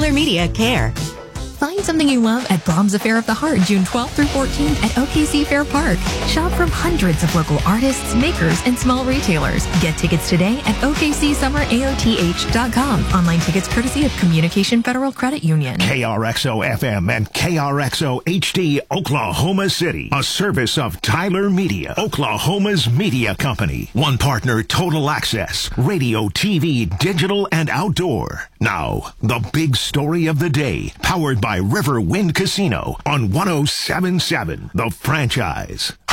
Tyler Media care. Find something you love at Brahms Affair of the Heart, June 12th through 14th at OKC Fair Park. Shop from hundreds of local artists, makers, and small retailers. Get tickets today at OKCSummerAOTH.com. Online tickets courtesy of Communication Federal Credit Union. KRXO-FM and KRXO-HD, Oklahoma City. A service of Tyler Media, Oklahoma's media company. One partner, Total Access. Radio, TV, digital, and outdoor. Now, the big story of the day. Powered by Riverwind Casino on 107.7 The Franchise.